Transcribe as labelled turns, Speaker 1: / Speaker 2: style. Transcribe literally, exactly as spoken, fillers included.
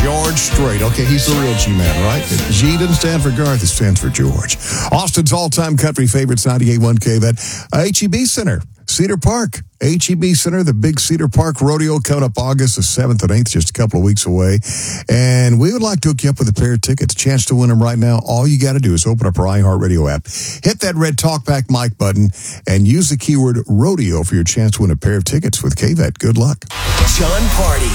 Speaker 1: George Strait. Okay, he's the real G-Man, right? G doesn't stand for Garth, it stands for George. Austin's all-time country favorites, ninety-eight point one K V E T. H E B Center, Cedar Park. H E B Center, the big Cedar Park Rodeo coming up August the seventh and eighth, just a couple of weeks away. And we would like to hook you up with a pair of tickets. A chance to win them right now. All you got to do is open up our iHeartRadio app, hit that red talkback mic button, and use the keyword rodeo for your chance to win a pair of tickets with K V E T. Good luck.
Speaker 2: John Party,